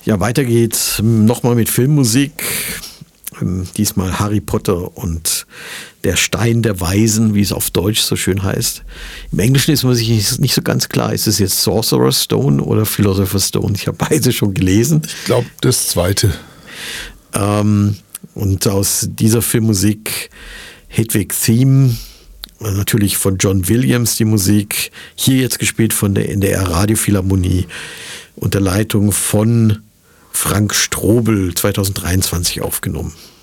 Ja, weiter geht's nochmal mit Filmmusik. Diesmal Harry Potter und der Stein der Weisen, wie es auf Deutsch so schön heißt. Im Englischen ist man sich nicht so ganz klar, ist es jetzt Sorcerer's Stone oder Philosopher's Stone? Ich habe beide schon gelesen. Ich glaube, das zweite. Und aus dieser Filmmusik Hedwig Theme, natürlich von John Williams die Musik, hier jetzt gespielt von der NDR Radiophilharmonie unter Leitung von Frank Strobel, 2023 aufgenommen.